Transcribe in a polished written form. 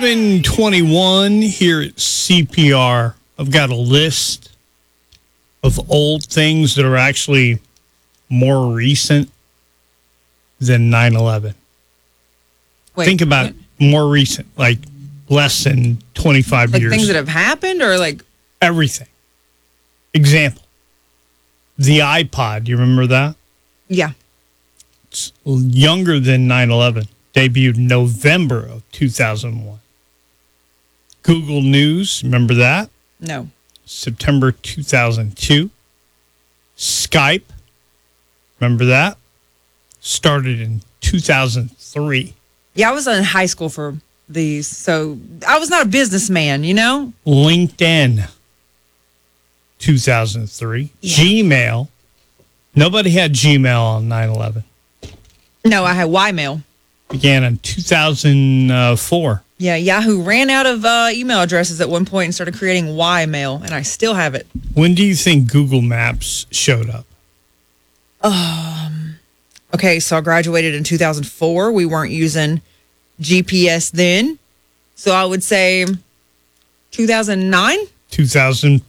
7:21 here at CPR. I've got a list of old things that are actually more recent than 9/11. Think about more recent, like less than 25 like years. things that have happened or like Everything. Example, the iPod. You remember that? yeah. It's younger than 9/11. Debuted November of 2001. Google News. Remember that? No. September 2002. Skype. Remember that? Started in 2003. Yeah, I was in high school for these, so I was not a businessman, you know? LinkedIn. 2003. Yeah. Gmail. Nobody had Gmail on 9/11. No, I had Ymail. Began in 2004. Yeah, Yahoo ran out of email addresses at one point and started creating Ymail, and I still have it. When do you think Google Maps showed up? Okay, so I graduated in 2004. We weren't using GPS then. So I would say 2009? 2000.